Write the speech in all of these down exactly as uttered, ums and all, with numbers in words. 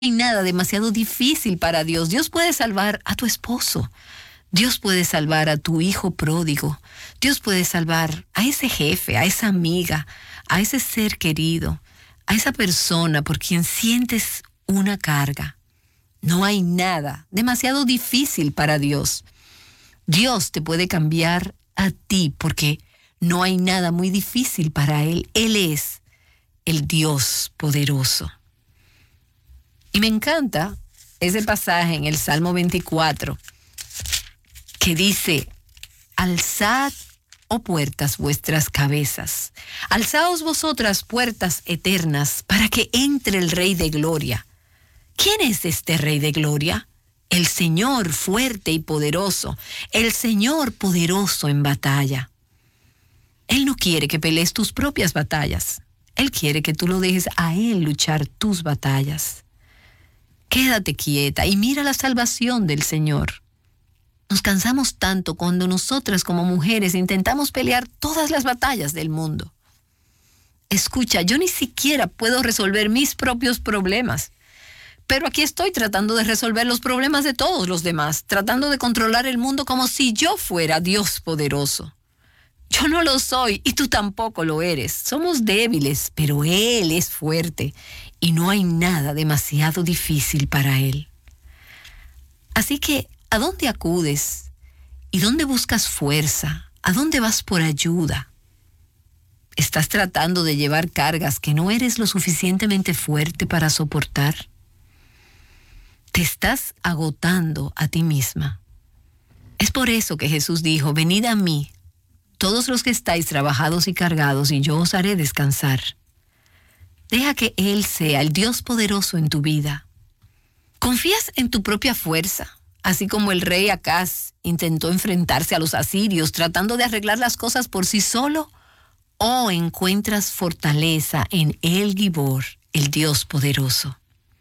hay nada demasiado difícil para Dios. Dios puede salvar a tu esposo. Dios puede salvar a tu hijo pródigo. Dios puede salvar a ese jefe, a esa amiga, a ese ser querido, a esa persona por quien sientes una carga. No hay nada demasiado difícil para Dios. Dios te puede cambiar a ti porque no hay nada muy difícil para Él. Él es el Dios poderoso. Y me encanta ese pasaje en el Salmo veinticuatro que dice: alzad, oh puertas, vuestras cabezas. Alzaos vosotras, puertas eternas, para que entre el Rey de Gloria. ¿Quién es este Rey de Gloria? El Señor fuerte y poderoso, el Señor poderoso en batalla. Él no quiere que pelees tus propias batallas. Él quiere que tú lo dejes a Él luchar tus batallas. Quédate quieta y mira la salvación del Señor. Nos cansamos tanto cuando nosotras como mujeres intentamos pelear todas las batallas del mundo. Escucha, yo ni siquiera puedo resolver mis propios problemas, pero aquí estoy tratando de resolver los problemas de todos los demás, tratando de controlar el mundo como si yo fuera Dios poderoso. Yo no lo soy y tú tampoco lo eres. Somos débiles, pero Él es fuerte y no hay nada demasiado difícil para Él. Así que, ¿a dónde acudes? ¿Y dónde buscas fuerza? ¿A dónde vas por ayuda? ¿Estás tratando de llevar cargas que no eres lo suficientemente fuerte para soportar? Te estás agotando a ti misma. Es por eso que Jesús dijo: venid a mí, todos los que estáis trabajados y cargados, y yo os haré descansar. Deja que Él sea el Dios poderoso en tu vida. ¿Confías en tu propia fuerza? Así como el rey Acaz intentó enfrentarse a los asirios tratando de arreglar las cosas por sí solo, ¿o encuentras fortaleza en El Gibor, el Dios poderoso?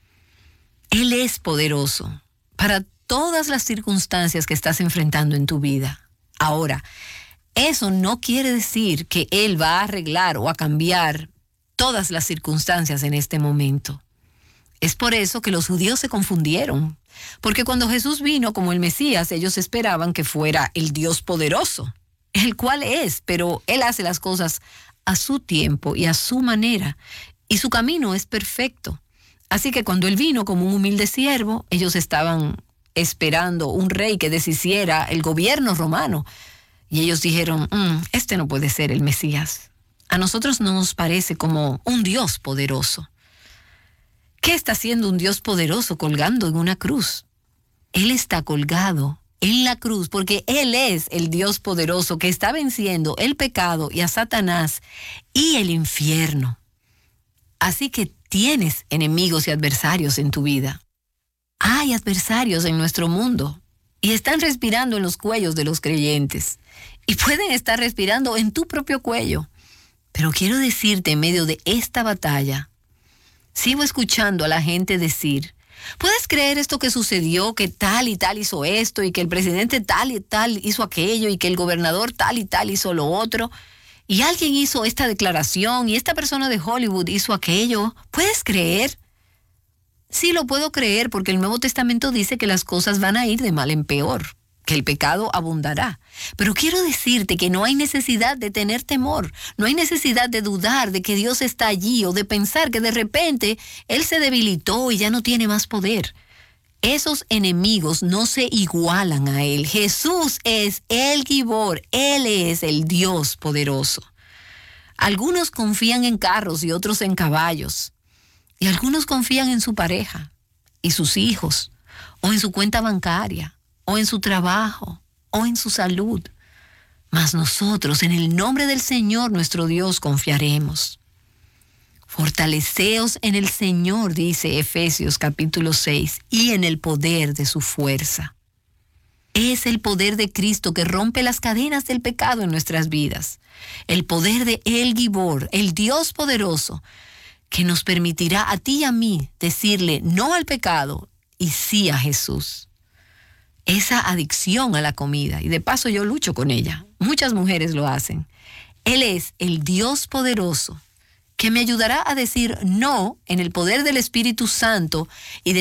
Él es poderoso para todas las circunstancias que estás enfrentando en tu vida. Ahora, eso no quiere decir que Él va a arreglar o a cambiar todas las circunstancias en este momento. Es por eso que los judíos se confundieron, porque cuando Jesús vino como el Mesías, ellos esperaban que fuera el Dios poderoso, el cual es, pero Él hace las cosas a su tiempo y a su manera, y su camino es perfecto. Así que cuando Él vino como un humilde siervo, ellos estaban esperando un rey que deshiciera el gobierno romano, y ellos dijeron, mm, este no puede ser el Mesías. A nosotros no nos parece como un Dios poderoso. ¿Qué está haciendo un Dios poderoso colgando en una cruz? Él está colgado en la cruz porque Él es el Dios poderoso que está venciendo el pecado y a Satanás y el infierno. Así que tienes enemigos y adversarios en tu vida. Hay adversarios en nuestro mundo y están respirando en los cuellos de los creyentes y pueden estar respirando en tu propio cuello. Pero quiero decirte, en medio de esta batalla, sigo escuchando a la gente decir, ¿puedes creer esto que sucedió, que tal y tal hizo esto, y que el presidente tal y tal hizo aquello, y que el gobernador tal y tal hizo lo otro, y alguien hizo esta declaración, y esta persona de Hollywood hizo aquello? ¿Puedes creer? Sí, lo puedo creer, porque el Nuevo Testamento dice que las cosas van a ir de mal en peor, que el pecado abundará. Pero quiero decirte que no hay necesidad de tener temor, no hay necesidad de dudar de que Dios está allí o de pensar que de repente Él se debilitó y ya no tiene más poder. Esos enemigos no se igualan a Él. Jesús es el Gibor, Él es el Dios poderoso. Algunos confían en carros y otros en caballos, y algunos confían en su pareja y sus hijos, o en su cuenta bancaria, o en su trabajo, o en su salud. Mas nosotros, en el nombre del Señor nuestro Dios, confiaremos. Fortaleceos en el Señor, dice Efesios capítulo seis, y en el poder de su fuerza. Es el poder de Cristo que rompe las cadenas del pecado en nuestras vidas. El poder de El Gibor, el Dios poderoso, que nos permitirá a ti y a mí decirle no al pecado y sí a Jesús. Esa adicción a la comida, y de paso yo lucho con ella, muchas mujeres lo hacen. Él es el Dios poderoso que me ayudará a decir no en el poder del Espíritu Santo y